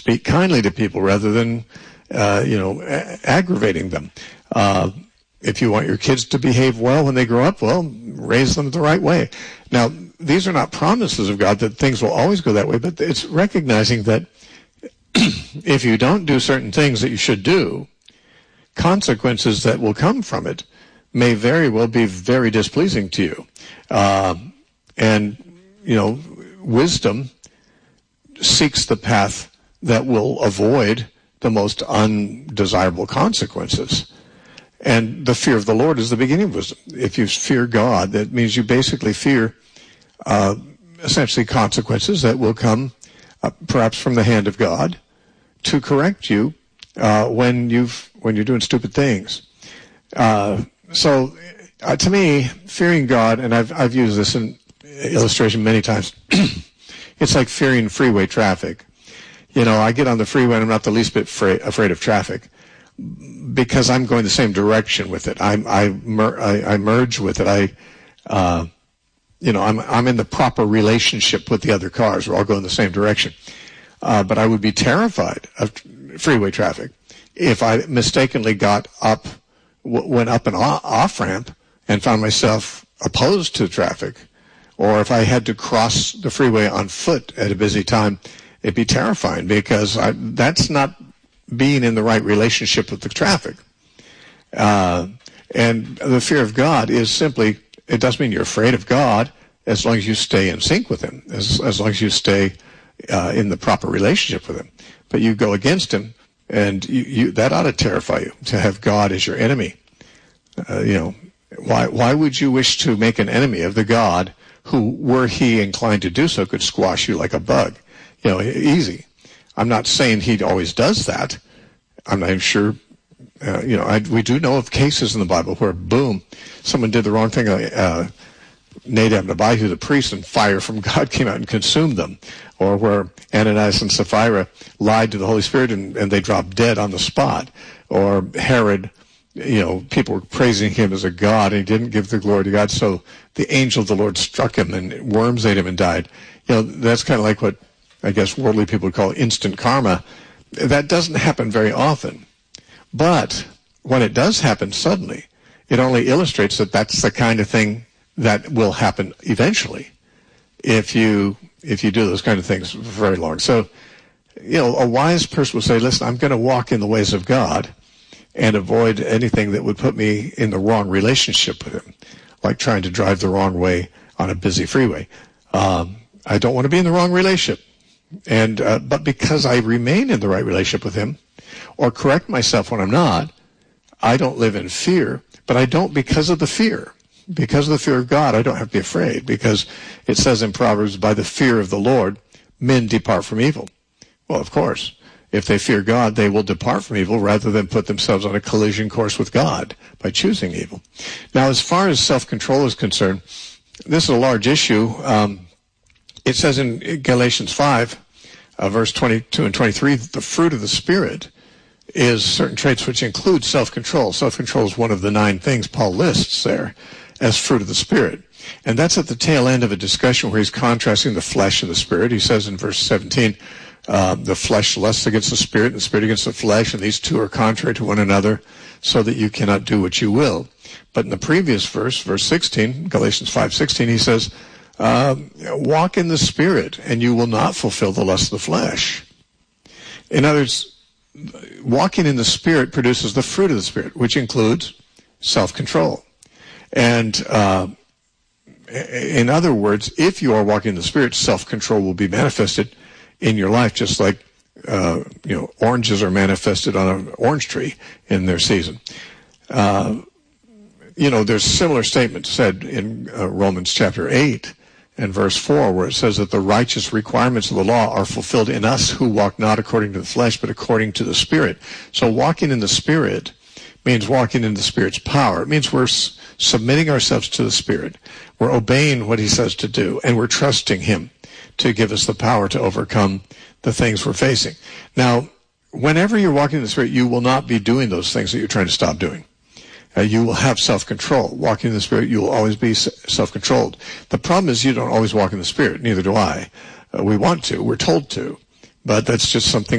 speak kindly to people rather than, aggravating them. If you want your kids to behave well when they grow up, well, raise them the right way. Now, these are not promises of God that things will always go that way, but it's recognizing that if you don't do certain things that you should do, consequences that will come from it may very well be very displeasing to you. Wisdom seeks the path that will avoid the most undesirable consequences. And the fear of the Lord is the beginning of wisdom. If you fear God, that means you basically fear essentially consequences that will come perhaps from the hand of God to correct you when you're doing stupid things. So to me, fearing God, and I've used this in illustration many times, it's like fearing freeway traffic. I get on the freeway and I'm not the least bit afraid of traffic because I'm going the same direction with it. I merge with it. I'm in the proper relationship with the other cars. We're all going the same direction. But I would be terrified of freeway traffic if I mistakenly went up an off-ramp and found myself opposed to traffic, or if I had to cross the freeway on foot at a busy time. It'd be terrifying because that's not being in the right relationship with the traffic. And the fear of God is simply, it doesn't mean you're afraid of God as long as you stay in sync with Him, as long as you stay in the proper relationship with Him. But you go against Him, and that ought to terrify you, to have God as your enemy. Why would you wish to make an enemy of the God who, were He inclined to do so, could squash you like a bug? Easy. I'm not saying He always does that. I'm not even sure. We do know of cases in the Bible where, boom, someone did the wrong thing. Nadab and Abihu, the priest, and fire from God came out and consumed them. Or where Ananias and Sapphira lied to the Holy Spirit and they dropped dead on the spot. Or Herod, people were praising him as a god and he didn't give the glory to God. So the angel of the Lord struck him and worms ate him and died. That's kind of like what I guess worldly people would call instant karma. That doesn't happen very often. But when it does happen suddenly, it only illustrates that that's the kind of thing that will happen eventually if you do those kind of things for very long. So, a wise person will say, listen, I'm going to walk in the ways of God and avoid anything that would put me in the wrong relationship with Him, like trying to drive the wrong way on a busy freeway. I don't want to be in the wrong relationship. But because I remain in the right relationship with Him, or correct myself when I'm not, I don't live in fear, but I don't because of the fear. Because of the fear of God, I don't have to be afraid, because it says in Proverbs, by the fear of the Lord, men depart from evil. Well, of course, if they fear God, they will depart from evil rather than put themselves on a collision course with God by choosing evil. Now, as far as self-control is concerned, this is a large issue. It says in Galatians 5, verse 22 and 23, the fruit of the Spirit is certain traits which include self-control. Self-control is one of the 9 things Paul lists there as fruit of the Spirit. And that's at the tail end of a discussion where he's contrasting the flesh and the Spirit. He says in verse 17, the flesh lusts against the Spirit, and the Spirit against the flesh, and these two are contrary to one another, so that you cannot do what you will. But in the previous verse, verse 16, Galatians 5:16, he says, walk in the Spirit, and you will not fulfill the lust of the flesh. In other words, walking in the Spirit produces the fruit of the Spirit, which includes self-control. And in other words, if you are walking in the Spirit, self-control will be manifested in your life, just like oranges are manifested on an orange tree in their season. There's similar statements said in Romans chapter 8 and verse 4, where it says that the righteous requirements of the law are fulfilled in us who walk not according to the flesh, but according to the Spirit. So walking in the Spirit means walking in the Spirit's power. It means we're submitting ourselves to the Spirit. We're obeying what He says to do, and we're trusting Him to give us the power to overcome the things we're facing. Now, whenever you're walking in the Spirit, you will not be doing those things that you're trying to stop doing. You will have self-control. Walking in the Spirit, you will always be self-controlled. The problem is you don't always walk in the Spirit. Neither do I. We want to. We're told to. But that's just something